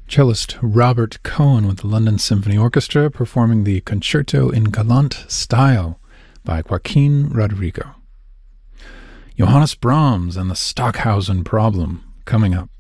Cellist Robert Cohen with the London Symphony Orchestra performing the Concerto in Galant Style by Joaquin Rodrigo. Johannes Brahms and the Stockhausen Problem coming up.